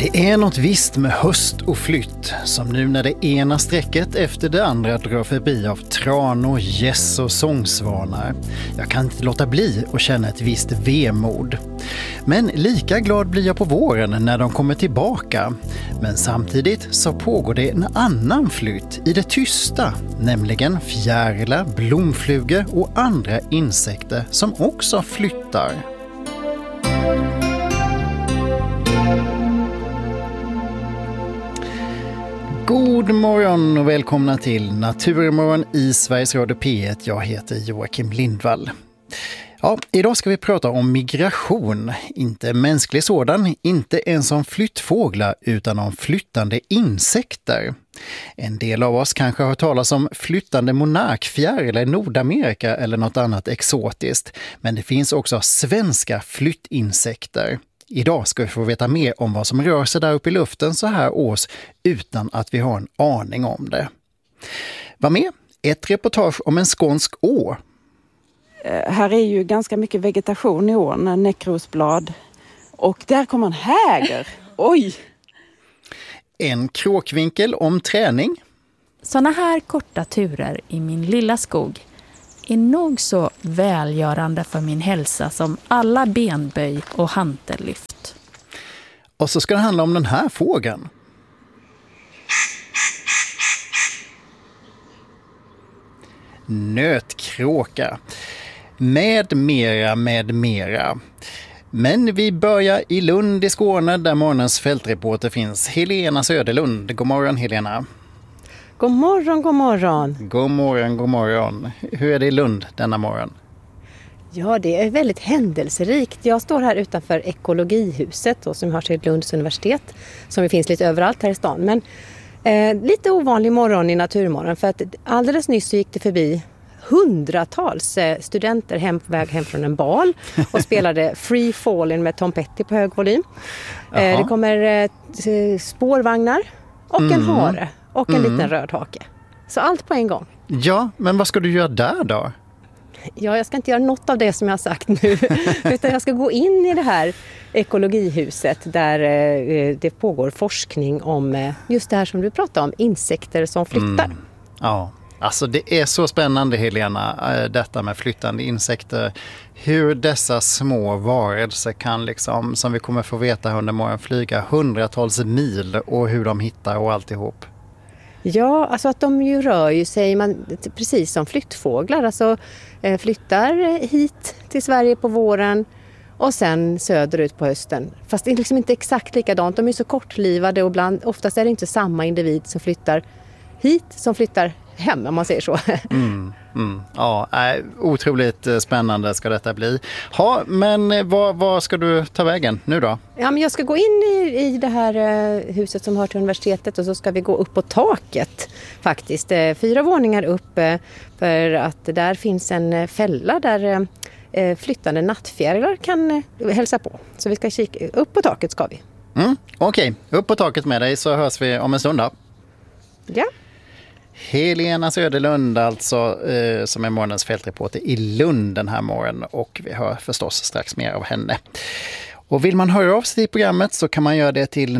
Det är något visst med höst och flytt, som nu när det ena sträcket efter det andra drar förbi av tranor, gäss och sångsvanar. Jag kan inte låta bli att känna ett visst vemod. Men lika glad blir jag på våren när de kommer tillbaka. Men samtidigt så pågår det en annan flytt i det tysta, nämligen fjärilar, blomflugor och andra insekter som också flyttar. God morgon och välkomna till Naturmorgon i Sveriges Radio P1. Jag heter Joakim Lindvall. Ja, idag ska vi prata om migration. Inte mänsklig sådan, inte ens om flyttfåglar utan om flyttande insekter. En del av oss kanske har talat om flyttande monarkfjäril i Nordamerika eller något annat exotiskt. Men det finns också svenska flyttinsekter. Idag ska vi få veta mer om vad som rör sig där uppe i luften så här års utan att vi har en aning om det. Var med ett reportage om en skånsk å. Här är ju ganska mycket vegetation i ån, näckrosblad. Och där kommer en häger. Oj! En kråkvinkel om träning. Såna här korta turer i min lilla skog är nog så välgörande för min hälsa som alla benböj och hantellyft. Och så ska det handla om den här fågeln. Nötkråka. Med mera. Men vi börjar i Lund i Skåne där morgonens fältreporter finns. Helena Söderlund. God morgon Helena. God morgon, god morgon. God morgon, god morgon. Hur är det i Lund denna morgon? Ja, det är väldigt händelserikt. Jag står här utanför ekologihuset då, som har till Lunds universitet. Som finns lite överallt här i stan. Men lite ovanlig morgon i Naturmorgon. För att alldeles nyss så gick det förbi hundratals studenter på väg hem från en bal. Och spelade Free Fallin' med Tom Petty på hög volym. Det kommer spårvagnar och en hare. Och en liten röd hake. Så allt på en gång. Ja, men vad ska du göra där då? Ja, jag ska inte göra något av det som jag har sagt nu. Utan jag ska gå in i det här ekologihuset där det pågår forskning om just det här som du pratade om. Insekter som flyttar. Ja, alltså det är så spännande Helena, detta med flyttande insekter. Hur dessa små varelser kan liksom, som vi kommer få veta under morgon, flyga hundratals mil och hur de hittar och alltihop. Ja, alltså att de ju rör ju sig precis som flyttfåglar. Alltså flyttar hit till Sverige på våren och sen söderut på hösten. Fast det är liksom inte exakt likadant. De är så kortlivade och oftast är det inte samma individ som flyttar hit som flyttar hem, om man säger så. Ja, otroligt spännande ska detta bli. Ja, men vad ska du ta vägen nu då? Ja, men jag ska gå in i det här huset som hör till universitetet och så ska vi gå upp på taket faktiskt. 4 våningar upp för att där finns en fälla där flyttande nattfjärilar kan hälsa på. Så vi ska kika, upp på taket ska vi. Okej, upp på taket med dig så hörs vi om en stund då. Ja. Helena Söderlund alltså, som är morgonens fältreporter i Lund den här morgonen och vi hör förstås strax mer av henne. Och vill man höra av sig till programmet så kan man göra det till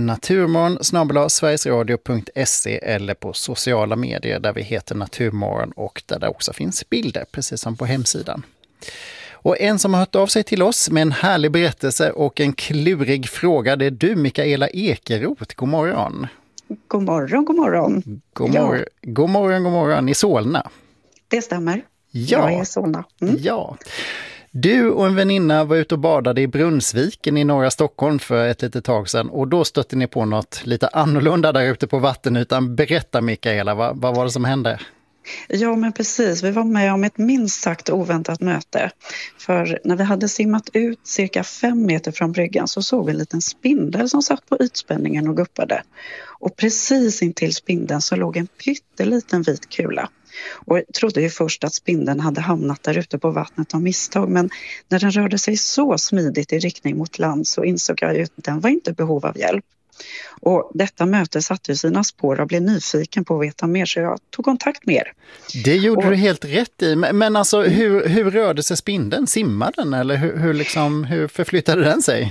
naturmorgon@sverigesradio.se eller på sociala medier där vi heter Naturmorgon och där det också finns bilder precis som på hemsidan. Och en som har hört av sig till oss med en härlig berättelse och en klurig fråga, det är du Mikaela Ekeroth. God morgon. God morgon, god morgon. God morgon i Solna. Det stämmer. Ja. Jag är i Solna. Ja. Du och en väninna var ute och badade i Brunnsviken i norra Stockholm för ett litet tag sedan. Och då stötte ni på något lite annorlunda där ute på vattenytan. Berätta Mikaela, vad var det som hände? Ja, men precis. Vi var med om ett minst sagt oväntat möte. För när vi hade simmat ut cirka 5 meter från bryggan så såg vi en liten spindel som satt på ytspänningen och guppade. Och precis intill spindeln så låg en pytteliten vit kula. Och jag trodde ju först att spindeln hade hamnat där ute på vattnet av misstag. Men när den rörde sig så smidigt i riktning mot land så insåg jag ju att den var inte i behov av hjälp. Och detta möte satte ju sina spår och blev nyfiken på att veta mer så jag tog kontakt med er. Det gjorde du helt rätt i. Men alltså hur rörde sig spindeln? Simmade den eller hur förflyttade den sig?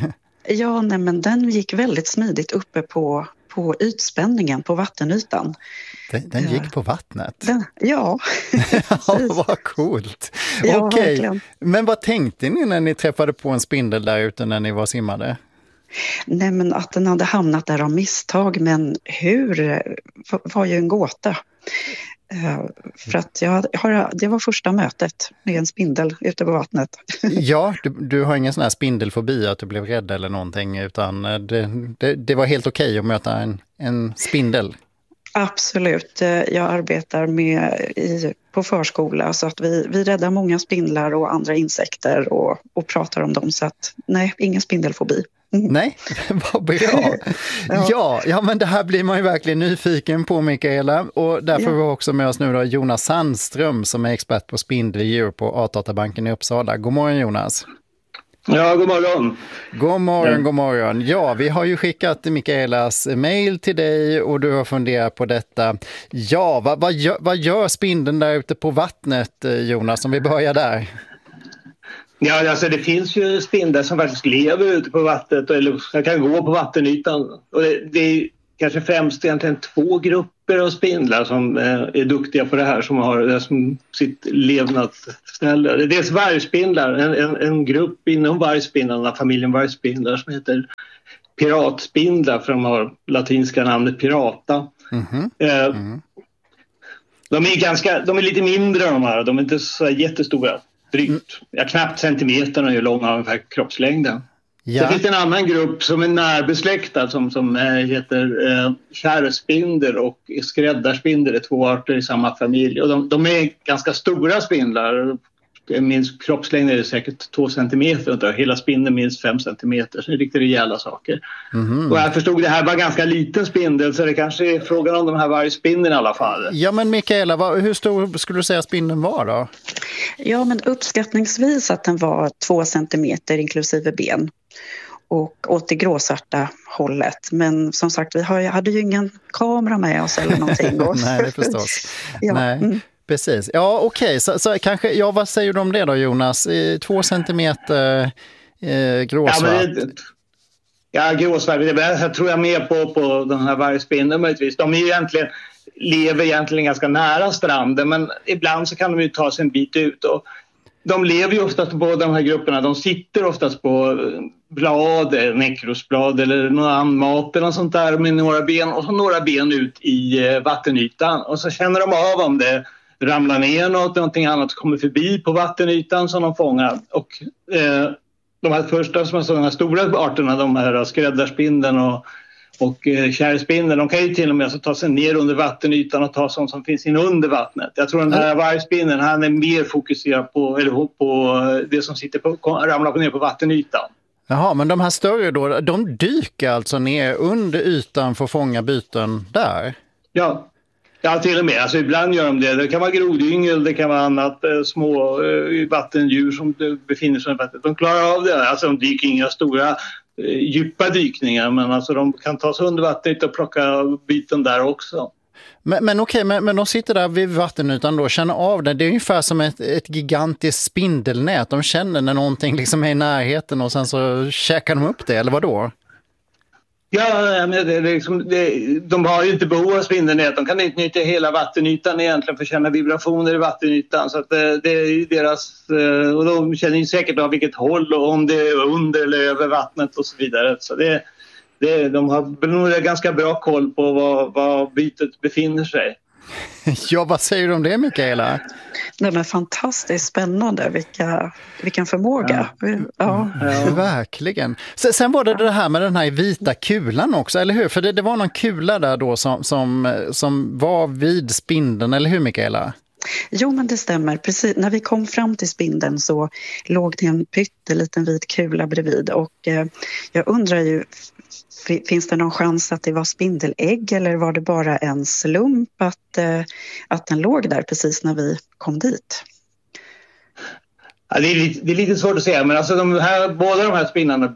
Ja, nej, men den gick väldigt smidigt uppe på ytspänningen, på vattenytan. Den gick på vattnet? Ja. Ja, vad coolt. Ja, Okej, verkligen. men vad tänkte ni när ni träffade på en spindel där ute när ni var simmade? Nej, men att den hade hamnat där av misstag, men hur var ju en gåta. För att det var första mötet med en spindel ute på vattnet. Ja, du har ingen sån här spindelfobi att du blev rädd eller någonting, utan det var helt okej att möta en spindel. Absolut. Jag arbetar på förskola, så att vi räddar många spindlar och andra insekter och pratar om dem, så att nej, ingen spindelfobi. Nej, vad bra. Ja, men det här blir man ju verkligen nyfiken på, Mikaela. Och därför var också med oss nu då Jonas Sandström som är expert på spindeldjur på Artdatabanken i Uppsala. God morgon, Jonas. Ja, god morgon. God morgon. Ja, vi har ju skickat Mikaelas mejl till dig och du har funderat på detta. Ja, vad gör spindeln där ute på vattnet, Jonas, om vi börjar där? Ja, alltså det finns ju spindlar som faktiskt lever ute på vattnet eller kan gå på vattenytan. Och det är kanske främst egentligen 2 grupper av spindlar som är duktiga på det här, som har det som sitt levnadsställe. Det är dels vargspindlar, en grupp inom vargspindlarna, familjen vargspindlar, som heter piratspindlar, för de har latinska namnet pirata. De är lite mindre, de här, de är inte så jättestora. Drygt, knappt centimeter är långa ungefär kroppslängden. Ja. Så finns det en annan grupp som är närbesläktad som heter kärrspindel och skräddarspindel, är 2 arter i samma familj. Och de är ganska stora spindlar. Minst kroppslängden är säkert 2 centimeter och hela spindeln minst 5 centimeter. Så det är riktigt rejäla saker. Och jag förstod det här var ganska liten spindel, så det kanske är frågan om de här vargspindeln i alla fall. Ja, men Mikaela, hur stor skulle du säga spindeln var då? Ja, men uppskattningsvis att den var 2 centimeter inklusive ben. Och åt det gråsvarta hållet. Men som sagt, vi hade ju ingen kamera med oss eller någonting. Nej, det förstås. Ja. Nej. Precis. Ja, okej. Så kanske, vad säger du om det då, Jonas? 2 centimeter gråsvart. Ja, gråsvart. Jag tror jag mer på den här vargspindeln möjligtvis. De lever egentligen ganska nära stranden, men ibland så kan de ju ta sig en bit ut. Och de lever ju oftast på de här grupperna. De sitter oftast på blad, nekrosblad eller någon annan mat eller något sånt där med några ben, och så några ben ut i vattenytan. Och så känner de av om det ramlar ner någonting annat kommer förbi på vattenytan som de fångar. Och de här första som är sådana stora arterna, de här skräddarspindeln och kärrspindeln, de kan ju till och med ta sig ner under vattenytan och ta sånt som finns in under vattnet. Jag tror den här vargspindeln, han är mer fokuserad på det som ramlar ner på vattenytan. Jaha, men de här större då, de dyker alltså ner under ytan för att fånga byten där? Ja, till och med. Alltså, ibland gör de det. Det kan vara grodyngel, det kan vara annat små vattendjur som befinner sig i vattnet. De klarar av det. Alltså, de dyker inga stora djupa dykningar, men alltså, de kan ta sig under vattnet och plocka byten där också. Men okej, men de sitter där vid vattenytan då och känner av det. Det är ungefär som ett gigantiskt spindelnät. De känner när någonting liksom är i närheten och sen så käkar de upp det, eller vad då? Ja, men de har ju inte behov av spindelnät. De kan utnyttja hela vattenytan egentligen för att känna vibrationer i vattenytan. Så att det är ju deras... Och de känner ju säkert av vilket håll och om det är under eller över vattnet och så vidare. Så de har nog ganska bra koll på var bytet befinner sig. Ja, vad säger du om det, Mikaela? Det är fantastiskt spännande, vilken förmåga. Ja. Verkligen. Sen var det här med den här vita kulan också, eller hur? För det var någon kula där då som var vid spindeln, eller hur, Mikaela? Jo, men det stämmer. Precis. När vi kom fram till spindeln så låg det en pytteliten vit kula bredvid. Och jag undrar ju, finns det någon chans att det var spindelägg eller var det bara en slump att den låg där precis när vi kom dit? Ja, det är lite svårt att säga, men alltså båda de här spinnarna,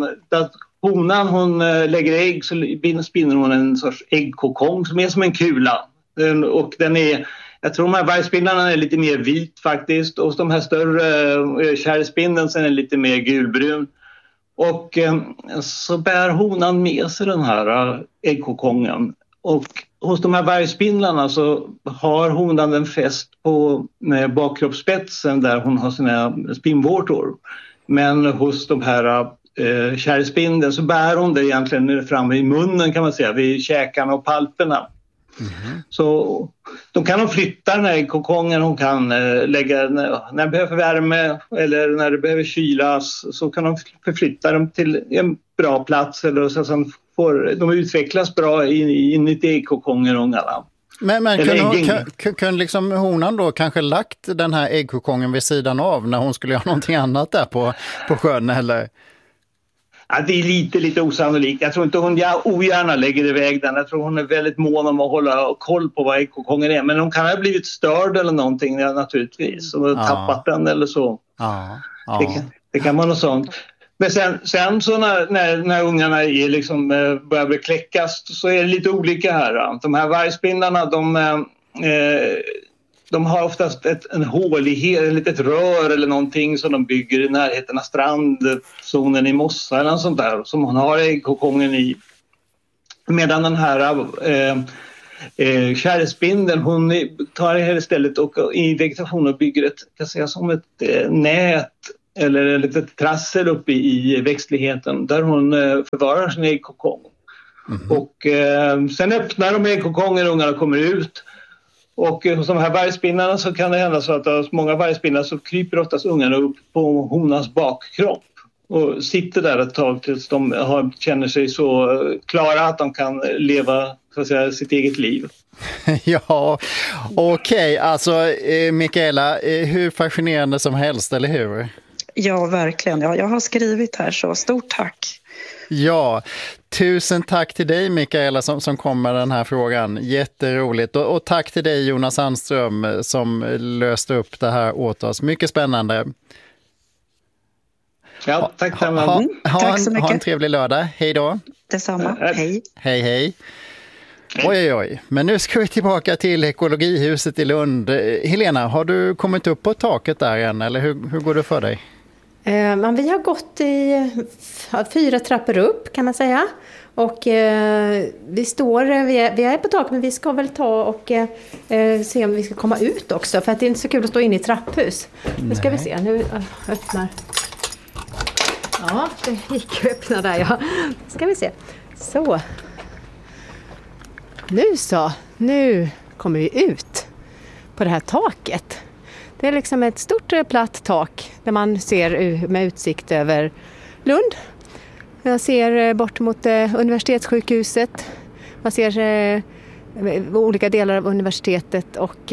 honan hon lägger ägg så spinner hon en sorts äggkokong som är som en kula. Och jag tror de här vargspindlarna är lite mer vit faktiskt, och de här större kärrspindeln sen är lite mer gulbrun. Och så bär honan med sig den här äggkokongen. Och hos de här vargspindlarna så har honan den fäst på bakkroppsspetsen där hon har sina spinnvårtor. Men hos de här kärrspindeln så bär hon det egentligen framme i munnen kan man säga, vid käkarna och palperna. Mm-hmm. Så de kan flytta den här äggkokongen, hon kan lägga när det behöver värme eller när det behöver kylas, så kan de förflytta dem till en bra plats eller så som de utvecklas bra inuti äggkokongen och ungarna. Men kunde liksom honan då kanske lagt den här äggkokongen vid sidan av när hon skulle göra någonting annat där på sjön eller? Ja, det är lite osannolikt. Jag tror inte hon ogärna lägger iväg den. Jag tror hon är väldigt mån om att hålla koll på vad äggkokongen är. Men hon kan ha blivit störd eller någonting naturligtvis. Och tappat den eller så. Det kan vara något sånt. Men sen så när ungarna är liksom, börjar bli kläckas så är det lite olika här. De här vargspindlarna, de har oftast en hålighet, ett litet rör eller någonting som de bygger i närheten av strandzonen i mossa eller något sånt där som hon har äggkokongen i. Medan den här kärrspindeln, hon tar det här istället och i vegetationen bygger som ett nät eller ett litet trassel uppe i växtligheten där hon förvarar sin äggkokong. Mm-hmm. Och sen öppnar de äggkokongen och ungarna kommer ut. Och hos de här vargspinnarna så kan det hända så att hos många vargspinnar så kryper oftast ungarna upp på honans bakkropp och sitter där ett tag tills de känner sig så klara att de kan leva så att säga, sitt eget liv. Ja, okej. Alltså Mikaela, hur fascinerande som helst, eller hur? Ja, verkligen. Ja, jag har skrivit här, så stort tack. Ja, tusen tack till dig Mikaela som kom med den här frågan. Jätteroligt. Och tack till dig Jonas Sandström som löste upp det här åt oss. Mycket spännande. Ja, tack. Tack så mycket. Ha en trevlig lördag. Hej då. Detsamma. Hej. Hej. Oj. Men nu ska vi tillbaka till ekologihuset i Lund. Helena, har du kommit upp på taket där än? Eller hur går det för dig? Men vi har gått i 4 trappor upp kan man säga. Och vi är på taket, men vi ska väl ta och se om vi ska komma ut också. För att det är inte så kul att stå inne i trapphus. Nu ska vi se, nu öppnar. Ja, det gick att öppna där, ja. Ska vi se. Så. Nu kommer vi ut på det här taket. Det är liksom ett stort platt tak där man ser med utsikt över Lund. Jag ser bort mot universitetssjukhuset. Man ser olika delar av universitetet och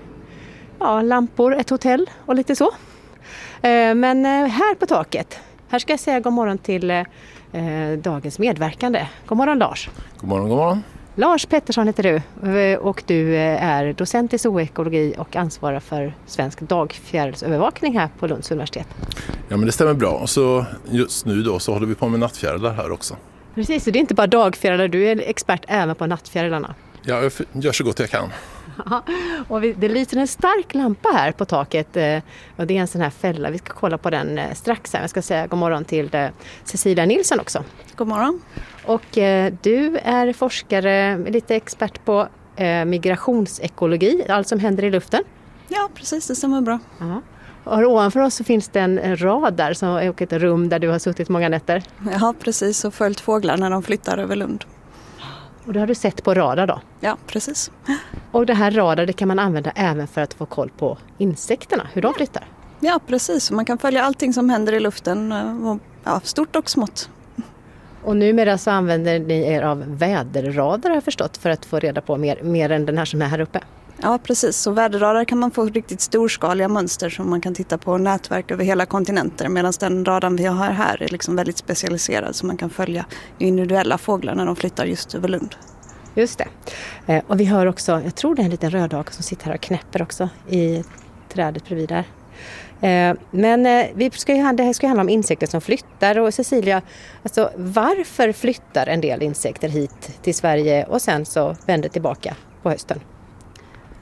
lampor, ett hotell och lite så. Men här på taket, här ska jag säga god morgon till dagens medverkande. God morgon Lars. God morgon. Lars Pettersson heter du och du är docent i zoekologi och ansvarar för svensk dagfjärilsövervakning här på Lunds universitet. Ja, men det stämmer bra. Så just nu då så håller vi på med nattfjärilar här också. Precis, så det är inte bara dagfjärilar, du är expert även på nattfjärilarna. Ja, jag gör så gott jag kan. Och det lyser en stark lampa här på taket och det är en sån här fälla. Vi ska kolla på den strax här. Jag ska säga god morgon till Cecilia Nilsson också. God morgon. Och du är forskare, lite expert på migrationsekologi, allt som händer i luften. Ja, precis, det stämmer bra. Ja. Och ovanför oss så finns det en rad där som är ett rum där du har suttit många nätter. Ja, precis, och följt fåglar när de flyttar över Lund. Och det har du sett på radar då? Ja, precis. Och det här radar det kan man använda även för att få koll på insekterna, hur de flyttar? Ja, precis. Man kan följa allting som händer i luften, stort och smått. Och numera så använder ni er av väderradar har jag förstått för att få reda på mer än den här som är här uppe. Ja, precis. Så väderradar kan man få riktigt storskaliga mönster som man kan titta på nätverk över hela kontinenter. Medan den radarn vi har här är liksom väldigt specialiserad så man kan följa individuella fåglar när de flyttar just över Lund. Just det. Och vi hör också, jag tror det är en liten rödhake som sitter här och knäpper också i trädet bredvid där. Men det ska ju handla om insekter som flyttar. Och Cecilia, alltså, varför flyttar en del insekter hit till Sverige och sen så vänder tillbaka på hösten?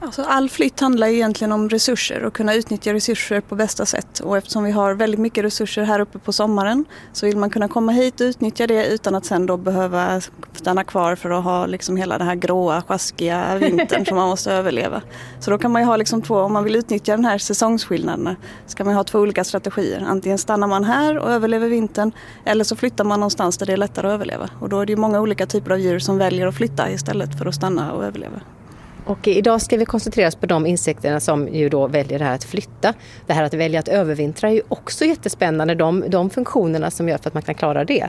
Alltså all flytt handlar egentligen om resurser och kunna utnyttja resurser på bästa sätt. Och eftersom vi har väldigt mycket resurser här uppe på sommaren så vill man kunna komma hit och utnyttja det utan att sen då behöva stanna kvar för att ha liksom hela den här gråa, sjaskiga vintern som man måste överleva. Så då kan man ju ha liksom två, om man vill utnyttja den här säsongsskillnaderna så kan man ha två olika strategier. Antingen stannar man här och överlever vintern eller så flyttar man någonstans där det är lättare att överleva. Och då är det ju många olika typer av djur som väljer att flytta istället för att stanna och överleva. Och idag ska vi koncentrera oss på de insekterna som ju då väljer det här att flytta. Det här att välja att övervintra är ju också jättespännande, de funktionerna som gör för att man kan klara det.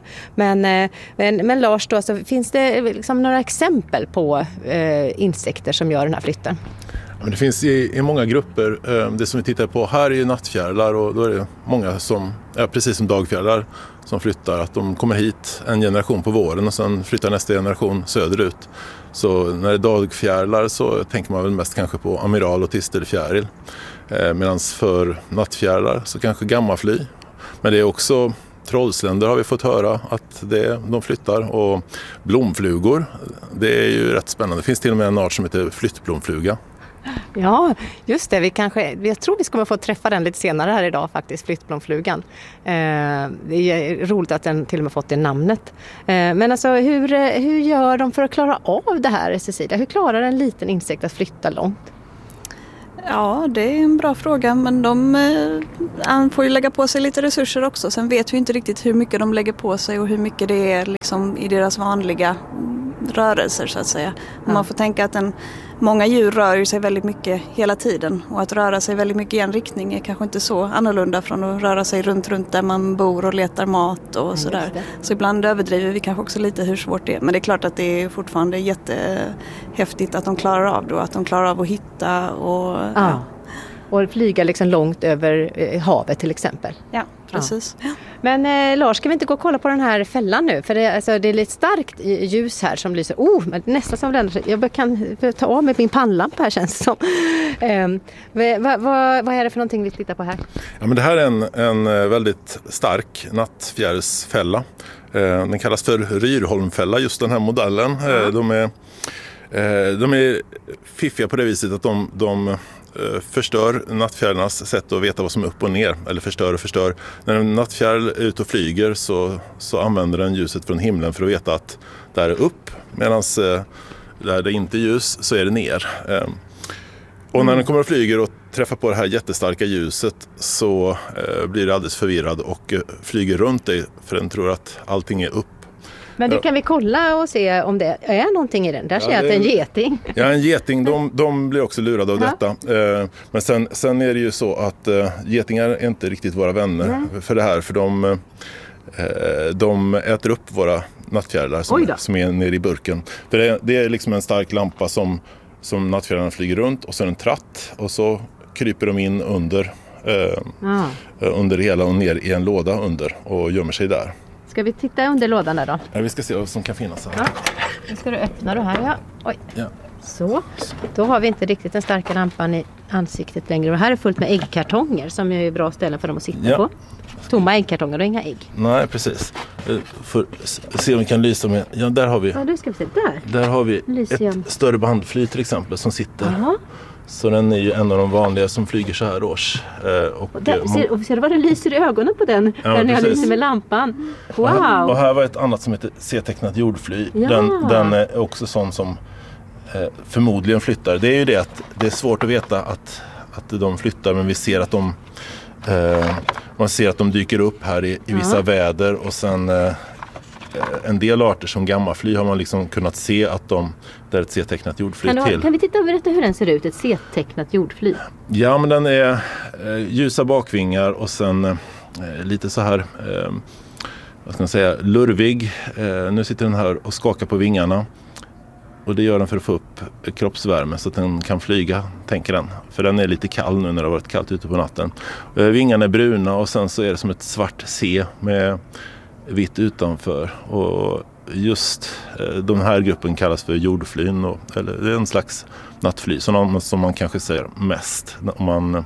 Men Lars, då, alltså, finns det liksom några exempel på insekter som gör den här flytten? Men det finns i många grupper. Det som vi tittar på här är nattfjärilar och då är det många som, precis som dagfjärilar, som flyttar. Att de kommer hit en generation på våren och sen flyttar nästa generation söderut. Så när det är dagfjärilar så tänker man väl mest kanske på amiral och tistelfjäril. Medan för nattfjärilar så kanske gammafly. Men det är också trollsländer har vi fått höra att de flyttar. Och blomflugor, det är ju rätt spännande. Det finns till och med en art som heter flyttblomfluga. Ja, just det. Jag tror vi ska få träffa den lite senare här idag faktiskt, flyttblomflugan. Det är roligt att den till och med fått det namnet. Men alltså hur gör de för att klara av det här, Cecilia? Hur klarar en liten insekt att flytta långt? Ja, det är en bra fråga, men de får ju lägga på sig lite resurser också. Sen vet vi inte riktigt hur mycket de lägger på sig och hur mycket det är liksom i deras vanliga rörelser så att säga. Ja. Man får tänka att många djur rör sig väldigt mycket hela tiden och att röra sig väldigt mycket i en riktning är kanske inte så annorlunda från att röra sig runt där man bor och letar mat och sådär. Så ibland överdriver vi kanske också lite hur svårt det är. Men det är klart att det är fortfarande jättehäftigt att de klarar av det och att de klarar av att hitta och... Ja. Och flyga liksom långt över havet till exempel. Ja, precis. Ja. Men Lars, ska vi inte gå och kolla på den här fällan nu? För det är lite starkt ljus här som lyser. Men nästan som den. Jag kan ta av med min pannlampa här känns det som. Vad är det för någonting vi tittar på här? Ja, men det här är en väldigt stark nattfjärilsfälla. Den kallas för Ryrholmfälla, just den här modellen. De är fiffiga på det viset att de förstör nattfjärilarnas sätt att veta vad som är upp och ner. Eller förstör. När en nattfjäril är ute och flyger så använder den ljuset från himlen för att veta att där är upp. Medan där det inte är ljus så är det ner. Och när den kommer och flyger och träffar på det här jättestarka ljuset så blir det alldeles förvirrad och flyger runt det för den tror att allting är upp. Men du, kan vi kolla och se om det är någonting i den? Där ser jag att det är en geting. Ja, en geting. De blir också lurade av detta. Men sen är det ju så att getingar är inte riktigt våra vänner för det här. För de äter upp våra nattfjärilar som är nere i burken. För det är liksom en stark lampa som nattfjärilarna flyger runt och så är en tratt. Och så kryper de in under det hela och ner i en låda under och gömmer sig där. Ska vi titta under lådan där då? Ja, vi ska se vad som kan finnas här. Ja. Nu ska du öppna det här. Ja. Oj. Ja. Så. Då har vi inte riktigt den starka lampan i ansiktet längre. Och här är fullt med äggkartonger som är bra ställen för dem att sitta på. Tomma äggkartonger och inga ägg. Nej, precis. För se om vi kan lysa med. Ja, där har vi. Ja, det ska vi se. Där har vi ett större bandfly till exempel som sitter. Aha. Så den är ju en av de vanliga som flyger så här års. Och ser du vad det lyser i ögonen på den? Ja, när jag lyser med lampan. Wow! Och här var ett annat som heter C-tecknat jordfly. Ja. Den är också sån som förmodligen flyttar. Det är ju det att det är svårt att veta att de flyttar, men vi ser att man ser att de dyker upp här i vissa väder och sen en del arter som gammafly har man liksom kunnat se att där är ett C-tecknat jordfly till. Kan vi titta och berätta hur den ser ut, ett C-tecknat jordfly? Ja, men den är ljusa bakvingar och sen lite så här, vad ska man säga, lurvig. Nu sitter den här och skakar på vingarna. Och det gör den för att få upp kroppsvärme så att den kan flyga, tänker den. För den är lite kall nu när det har varit kallt ute på natten. Vingarna är bruna och sen så är det som ett svart C med vitt utanför. Och just den här gruppen kallas för jordflyn. Eller det är en slags nattfly som man kanske ser mest. Om man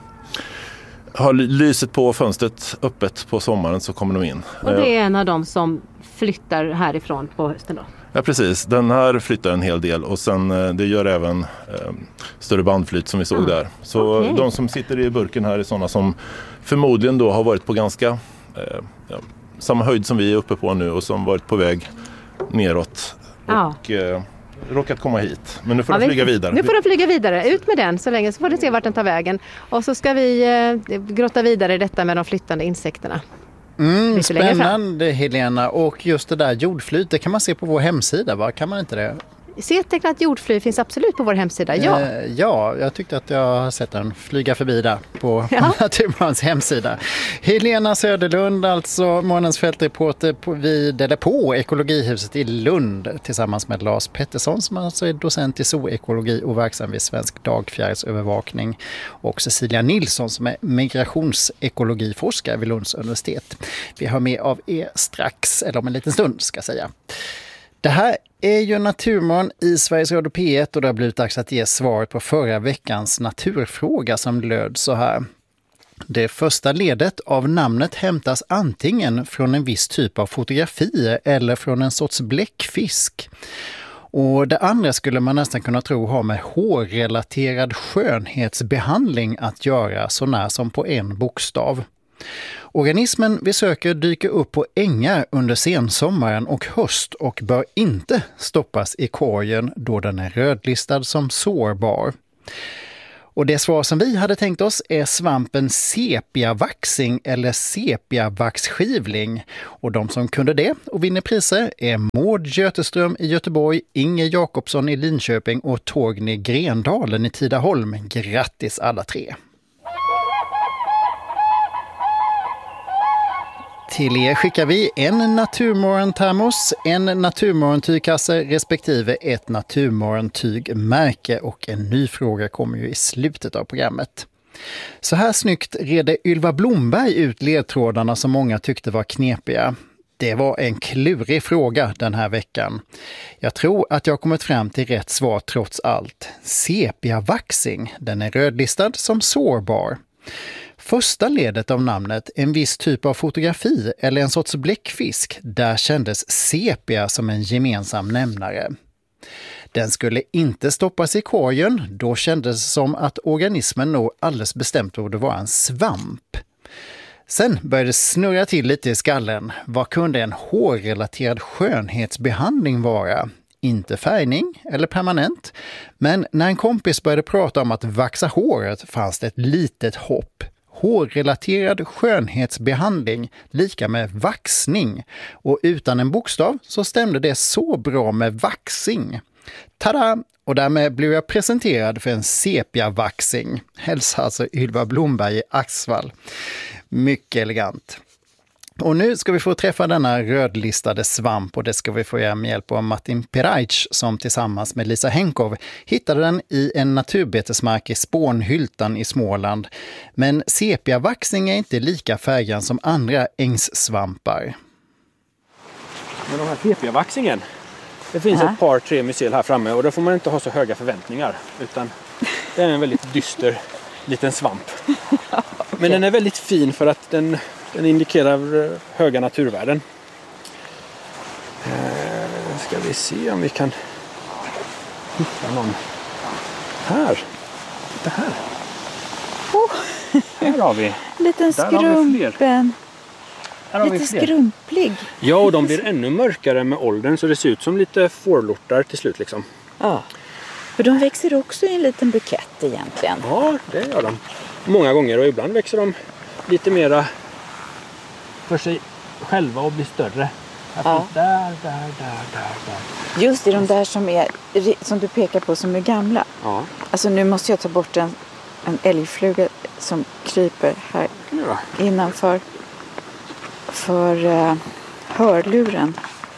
har lyset på fönstret öppet på sommaren så kommer de in. Och det är en av dem som flyttar härifrån på hösten då? Ja, precis. Den här flyttar en hel del och sen det gör även större bandflyt som vi såg där. Så de som sitter i burken här är sådana som förmodligen då har varit på ganska samma höjd som vi är uppe på nu och som varit på väg neråt och råkat komma hit. Men nu får de flyga vidare. Nu får de flyga vidare. Ut med den så länge så får de se vart den tar vägen. Och så ska vi grotta vidare i detta med de flyttande insekterna. Spännande Helena, och just det där jordflyt, det kan man se på vår hemsida, va? Kan man inte det? C-tecknat jordfly finns absolut på vår hemsida, ja, jag tyckte att jag har sett den flyga förbi där på Naturmorgons hemsida. Helena Söderlund, alltså morgonens fältreporter på Ekologihuset i Lund tillsammans med Lars Pettersson som alltså är docent i zoekologi och verksam vid Svensk dagfjärilsövervakning, och Cecilia Nilsson som är migrationsekologiforskare vid Lunds universitet. Vi har med av er strax, eller om en liten stund ska jag säga. Det här är ju Naturmorgon i Sveriges Radio P1 och det har blivit dags att ge svaret på förra veckans naturfråga som löd så här. Det första ledet av namnet hämtas antingen från en viss typ av fotografier eller från en sorts bläckfisk. Och det andra skulle man nästan kunna tro har med hårrelaterad skönhetsbehandling att göra, så när som på en bokstav. Organismen vi söker dyker upp på ängar under sensommaren och höst och bör inte stoppas i korgen då den är rödlistad som sårbar. Och det svar som vi hade tänkt oss är svampen sepiavaxing eller sepiavaxskivling. Och de som kunde det och vinner priser är Maud Göteström i Göteborg, Inger Jakobsson i Linköping och Torgny Grendalen i Tidaholm. Grattis alla tre! Till er skickar vi en naturmorgontermos, en naturmorgontygkasse respektive ett naturmorgontygmärke, och en ny fråga kommer ju i slutet av programmet. Så här snyggt redde Ylva Blomberg ut ledtrådarna som många tyckte var knepiga. Det var en klurig fråga den här veckan. Jag tror att jag kommit fram till rätt svar trots allt. Sepiavaxing, den är rödlistad som sårbar. Första ledet av namnet, en viss typ av fotografi eller en sorts bläckfisk, där kändes sepia som en gemensam nämnare. Den skulle inte stoppas i korgen, då kändes det som att organismen nog alldeles bestämt borde vara en svamp. Sen började det snurra till lite i skallen. Vad kunde en hårrelaterad skönhetsbehandling vara? Inte färgning eller permanent, men när en kompis började prata om att vaxa håret fanns det ett litet hopp. Hårrelaterad skönhetsbehandling lika med vaxning, och utan en bokstav så stämde det så bra med vaxing. Tada! Och därmed blev jag presenterad för en sepiavaxing. Hälsa alltså Ylva Blomberg i Axvall. Mycket elegant. Och nu ska vi få träffa denna rödlistade svamp, och det ska vi få göra med hjälp av Martin Peraic som tillsammans med Lisa Henkov hittade den i en naturbetesmark i Spånhyltan i Småland. Men sepiavaxing är inte lika färggrann som andra ängssvampar. Men den här sepiavaxingen, det finns ett par, 3 mycel här framme, och då får man inte ha så höga förväntningar, utan det är en väldigt dyster liten svamp. Men den är väldigt fin för att den indikerar höga naturvärden. Ska vi se om vi kan hitta någon här. Det här. Här har vi. Liten skrumpen. Lite skrumplig. Ja, och de blir ännu mörkare med åldern, så det ser ut som lite fårlortar till slut liksom. Ja. För de växer också i en liten bukett egentligen. Ja, det gör de. Många gånger, och ibland växer de lite mera för sig själva och blir större. Ja. Där. Just i de där som du pekar på som är gamla. Ja. Alltså nu måste jag ta bort en älgfluga som kryper här innanför hörluren.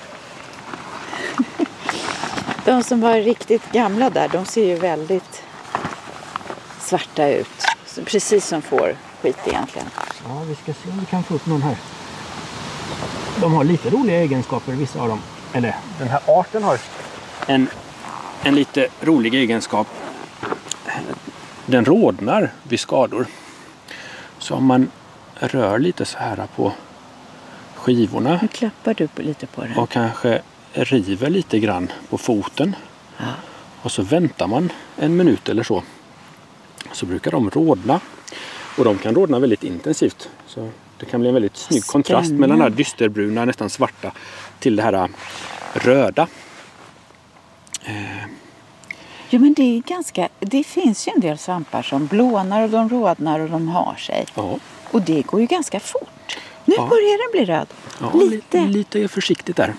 De som var riktigt gamla där, de ser ju väldigt svarta ut. Precis som får skit egentligen. Ja, vi ska se om vi kan få upp någon här. De har lite roliga egenskaper, vissa av dem. Eller den här arten har en lite rolig egenskap. Den rodnar vid skador. Så om man rör lite så här på skivorna. Nu klappar du lite på den. Och kanske river lite grann på foten. Ja. Och så väntar man 1 minut eller så. Så brukar de rodna. Och de kan rodna väldigt intensivt. Så det kan bli en väldigt snygg kontrast mellan den här dysterbruna, nästan svarta, till det här röda. Jo, men det finns ju en del svampar som blånar och de rodnar och de har sig. Ja. Och det går ju ganska fort. Nu börjar den bli röd. Ja, lite försiktigt där.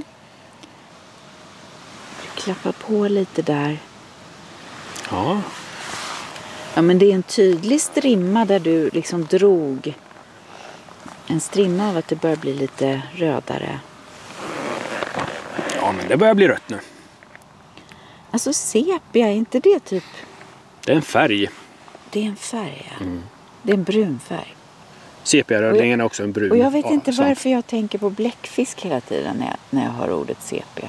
Klappa på lite där. Ja. Ja, men det är en tydlig strimma där du liksom drog en strimma av att det börjar bli lite rödare. Ja, men det börjar bli rött nu. Alltså sepia, är inte det typ? Det är en färg. Det är en färg, ja. Det är en brun färg. Sepia-rödingen är också en brun. Och jag vet inte svamp. varför jag tänker på bläckfisk hela tiden när jag hör ordet sepia.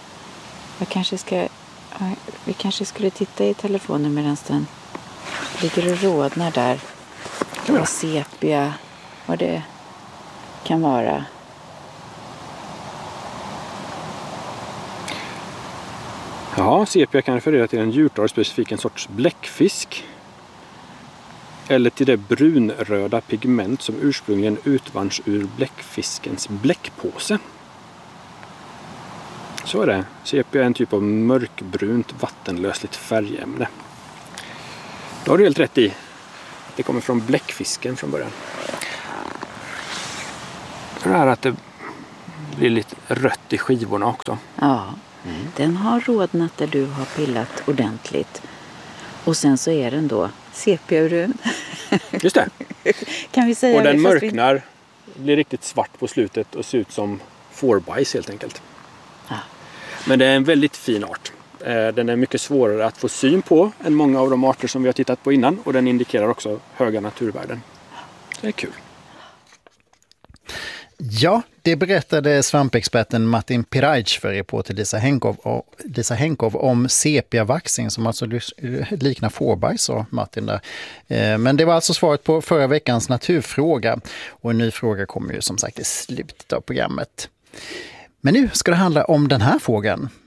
Vi kanske skulle titta i telefonen medan den ligger och rodnar där. Och sepia, vad det kan vara. Ja, sepia kan referera till en djurart, specifik en sorts bläckfisk. Eller till det brunröda pigment som ursprungligen utvanns ur bläckfiskens bläckpåse. Så är det. Sepia är en typ av mörkbrunt vattenlösligt färgämne. Då har du helt rätt i. Det kommer från bläckfisken från början. Så det här att det blir lite rött i skivorna också. Ja, den har rodnat där du har pillat ordentligt. Och sen så är den då sepia-brun. Just det. Kan vi säga och den det, mörknar, blir riktigt svart på slutet och ser ut som fårbajs helt enkelt. Ja. Men det är en väldigt fin art. Den är mycket svårare att få syn på än många av de arter som vi har tittat på innan. Och den indikerar också höga naturvärden. Det är kul. Ja, det berättade svampexperten Martin Pirajc för reporter Lisa Henkov om sepia-vaxing som alltså liknar fårbajs, sa Martin där. Men det var alltså svaret på förra veckans naturfråga. Och en ny fråga kommer ju som sagt i slutet av programmet. Men nu ska det handla om den här frågan.